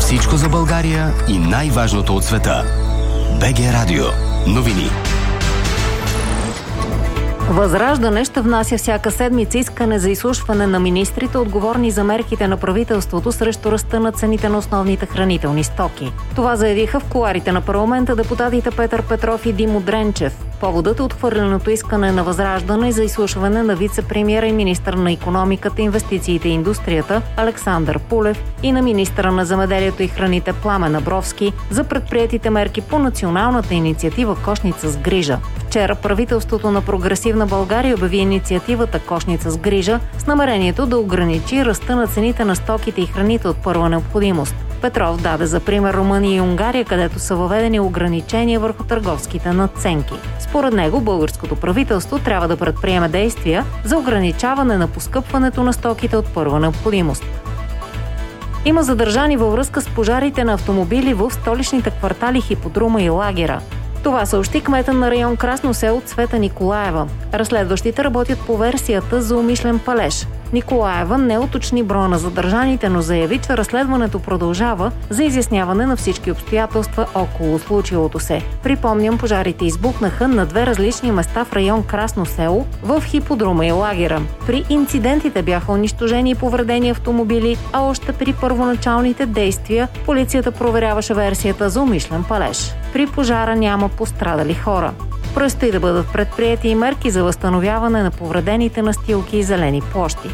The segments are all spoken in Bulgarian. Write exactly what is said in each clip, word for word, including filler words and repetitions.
Всичко за България и най-важното от света. БГ Радио. Новини. Възраждане ще внася всяка седмица искане за изслушване на министрите, отговорни за мерките на правителството срещу ръста на цените на основните хранителни стоки. Това заявиха в кулоарите на парламента депутатите Петър Петров и Димо Дренчев. Поводът е отхвърленото искане на Възраждане за изслушване на вице-премиера и министър на икономиката, инвестициите и индустрията Александър Пулев и на министъра на земеделието и храните Пламен Абровски за предприетите мерки по националната инициатива Кошница с грижа. Вчера правителството на Прогресивна България обяви инициативата Кошница с грижа с намерението да ограничи ръста на цените на стоките и храните от първа необходимост. Петров даде за пример Румъния и Унгария, където са въведени ограничения върху търговските надценки. Според него, българското правителство трябва да предприеме действия за ограничаване на поскъпването на стоките от първа необходимост. Има задържани във връзка с пожарите на автомобили в столичните квартали Хиподрума и Лагера. Това съобщи кмета на район Красно село Цвета Николаева. Разследващите работят по версията за умишлен палеж. Николаева не уточни броя на задържаните, но заяви, че разследването продължава за изясняване на всички обстоятелства около случилото се. Припомням, пожарите избухнаха на две различни места в район Красно село, в Хиподрума и Лагера. При инцидентите бяха унищожени и повредени автомобили, а още при първоначалните действия полицията проверяваше версията за умишлен палеж. При пожара няма пострадали хора. Предстои да бъдат предприети и мерки за възстановяване на повредените настилки и зелени площи.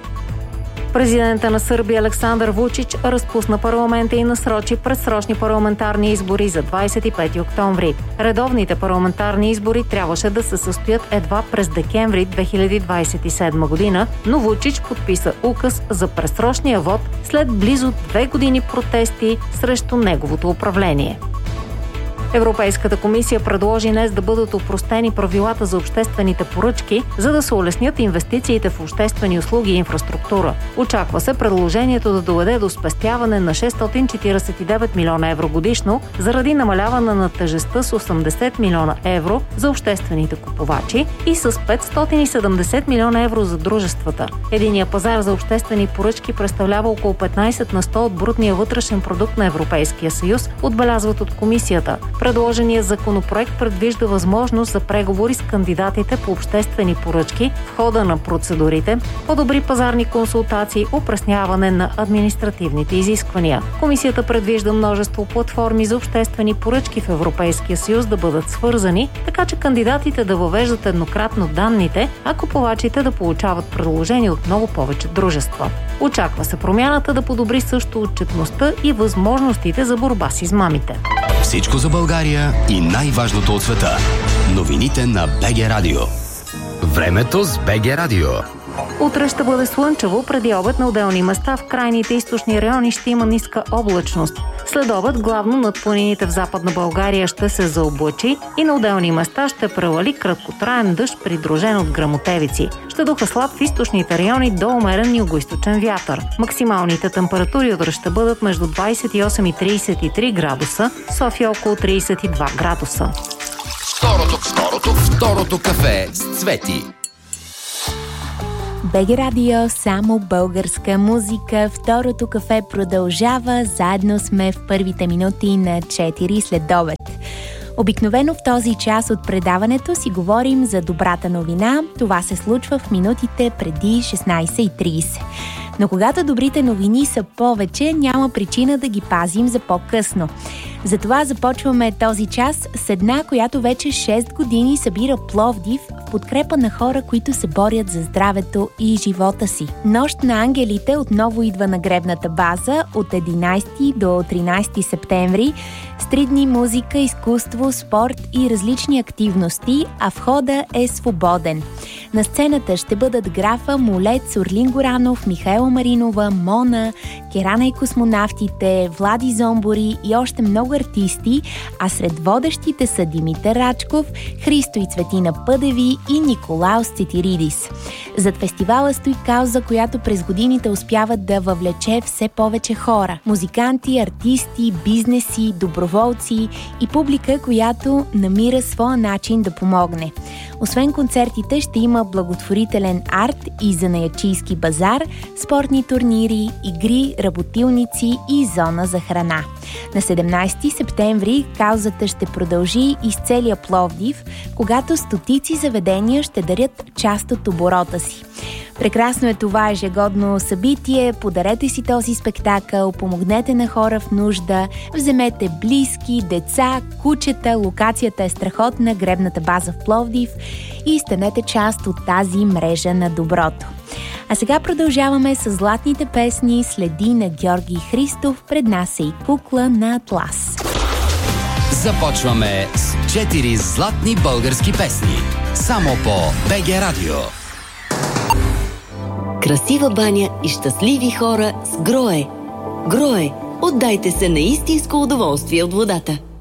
Президента на Сърбия Александър Вучич разпусна парламента и насрочи предсрочни парламентарни избори за двадесет и пети октомври. Редовните парламентарни избори трябваше да се състоят едва през декември две хиляди двадесет и седма година, но Вучич подписа указ за предсрочния вод след близо две години протести срещу неговото управление. Европейската комисия предложи днес да бъдат опростени правилата за обществените поръчки, за да се улеснят инвестициите в обществени услуги и инфраструктура. Очаква се предложението да доведе до спестяване на шестстотин четиридесет и девет милиона евро годишно, заради намаляване на тежестта с осемдесет милиона евро за обществените купувачи и с петстотин и седемдесет милиона евро за дружествата. Единият пазар за обществени поръчки представлява около петнадесет на сто от брутния вътрешен продукт на Европейския съюз, отбелязват от комисията. Предложеният законопроект предвижда възможност за преговори с кандидатите по обществени поръчки в хода на процедурите, по-добри пазарни консултации, упресняване на административните изисквания. Комисията предвижда множество платформи за обществени поръчки в Европейския съюз да бъдат свързани, така че кандидатите да въвеждат еднократно данните, а купувачите да получават предложения от много повече дружества. Очаква се промяната да подобри също отчетността и възможностите за борба с измамите. Всичко за България и най-важното от света. Новините на БГ Радио. Времето с БГ Радио. Утре ще бъде слънчево, преди обед на отделни места в крайните източни райони ще има ниска облачност. След обед главно над планините в Западна България ще се заоблачи и на отделни места ще превали краткотраен дъжд, придружен от гръмотевици. Ще духа слаб в източните райони до умерен югоизточен вятър. Максималните температури утре ще бъдат между двадесет и осем и тридесет и три градуса, София около тридесет и два градуса. Второто, второто, второто кафе с Цвети. БГ Радио, само българска музика. Второто кафе продължава. Заедно сме в първите минути на четири след обед. Обикновено в този час от предаването си говорим за добрата новина. Това се случва в минутите преди шестнадесет и тридесет. Но когато добрите новини са повече, няма причина да ги пазим за по-късно. Затова започваме този час с една, която вече шест години събира Пловдив в подкрепа на хора, които се борят за здравето и живота си. Нощ на ангелите отново идва на гребната база от единадесети до тринадесети септември с три дни музика, изкуство, спорт и различни активности, а входа е свободен. На сцената ще бъдат Графа, Молец, Орлин Горанов, Михаела Маринова, Мона, Керана и космонавтите, Влади Зомбори и още много артисти, а сред водещите са Димитър Рачков, Христо и Цветина Пъдеви и Николаус Цитиридис. Зад фестивала стои кауза, която през годините успява да въвлече все повече хора. Музиканти, артисти, бизнеси, доброволци и публика, която намира своя начин да помогне. Освен концертите, ще има благотворителен арт и занаятчийски базар, спортни турнири, игри, работилници и зона за храна. На седемнайсети септември каузата ще продължи из целия Пловдив, когато стотици заведения ще дарят част от оборота си. Прекрасно е това ежегодно събитие, подарете си този спектакъл, помогнете на хора в нужда, вземете близки, деца, кучета, локацията е страхотна, гребната база в Пловдив и станете част от тази мрежа на доброто. А сега продължаваме с златните песни Следи на Георги Христов, пред нас е и Кукла на Атлас. Започваме с четири златни български песни. Само по БГ Радио. Красива баня и щастливи хора с Грое. Грое, отдайте се на истинско удоволствие от водата.